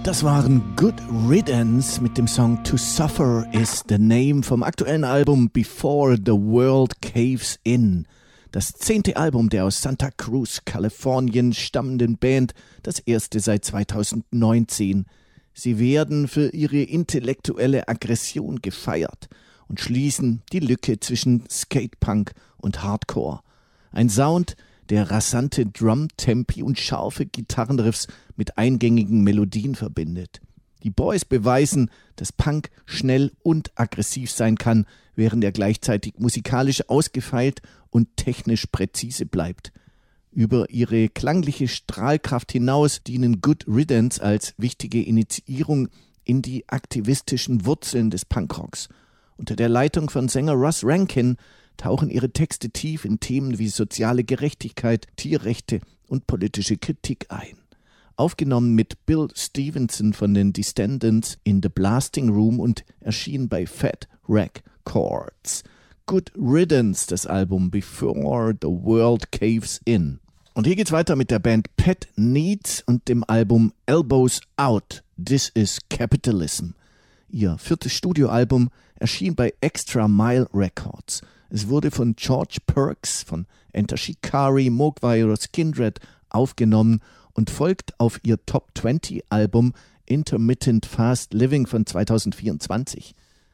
Das waren Good Riddance mit dem Song To Suffer Is the Name vom aktuellen Album Before the World Caves In. Das 10. Album der aus Santa Cruz, Kalifornien stammenden Band, das erste seit 2019. Sie werden für ihre intellektuelle Aggression gefeiert und schließen die Lücke zwischen Skatepunk und Hardcore. Ein Sound, der rasante Drum-Tempi und scharfe Gitarrenriffs mit eingängigen Melodien verbindet. Die Boys beweisen, dass Punk schnell und aggressiv sein kann, während er gleichzeitig musikalisch ausgefeilt und technisch präzise bleibt. Über ihre klangliche Strahlkraft hinaus dienen Good Riddance als wichtige Initiierung in die aktivistischen Wurzeln des Punkrocks. Unter der Leitung von Sänger Russ Rankin tauchen ihre Texte tief in Themen wie soziale Gerechtigkeit, Tierrechte und politische Kritik ein. Aufgenommen mit Bill Stevenson von den Descendants in The Blasting Room und erschienen bei Fat Wreck Chords. Good Riddance, das Album Before the World Caves In. Und hier geht's weiter mit der Band Pet Needs und dem Album Elbows Out, This is Capitalism. Ihr 4. Studioalbum erschien bei Extra Mile Records. Es wurde von George Perks von Enter Shikari, Mogwai oder Skindred aufgenommen und folgt auf ihr Top-20-Album Intermittent Fast Living von 2024.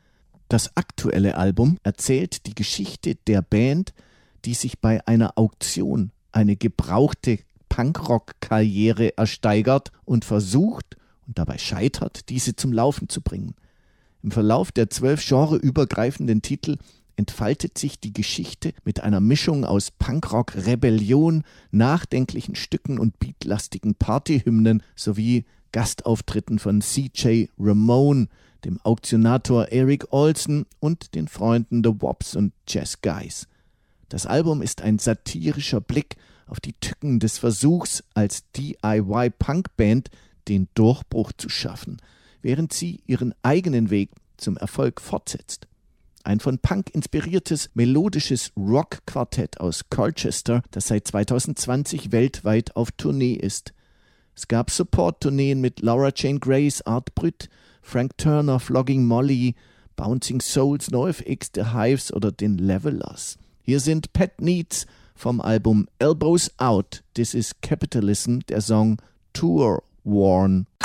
Das aktuelle Album erzählt die Geschichte der Band, die sich bei einer Auktion eine gebrauchte Punkrock-Karriere ersteigert und versucht und dabei scheitert, diese zum Laufen zu bringen. Im Verlauf der 12 genreübergreifenden Titel entfaltet sich die Geschichte mit einer Mischung aus Punkrock, Rebellion, nachdenklichen Stücken und beatlastigen Partyhymnen sowie Gastauftritten von C.J. Ramone, dem Auktionator Eric Olsen und den Freunden The Wops und Jazz Guys. Das Album ist ein satirischer Blick auf die Tücken des Versuchs, als DIY-Punkband den Durchbruch zu schaffen, während sie ihren eigenen Weg zum Erfolg fortsetzt. Ein von Punk inspiriertes, melodisches Rock-Quartett aus Colchester, das seit 2020 weltweit auf Tournee ist. Es gab Support-Tourneen mit Laura Jane Grace, Art Brütt, Frank Turner, Flogging Molly, Bouncing Souls, NoFX, The Hives oder den Levelers. Hier sind Pet Needs vom Album Elbows Out, This is Capitalism, der Song Tour Worn.